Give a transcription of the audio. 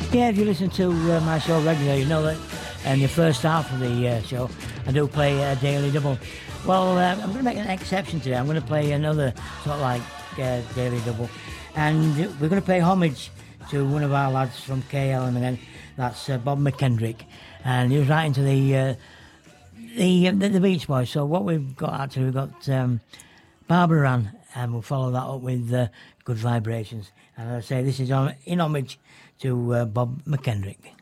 Yeah, if you listen to my show regularly, you know that in the first half of the show, I do play a daily double. Well, I'm going to make an exception today. I'm going to play another sort of like daily double. And we're going to pay homage to one of our lads from KLM, that's Bob McKendrick. And he was writing to the Beach Boys. So what we've got, Barbara Ann, and we'll follow that up with Good Vibrations. And I say this is in homage to Bob McKendrick.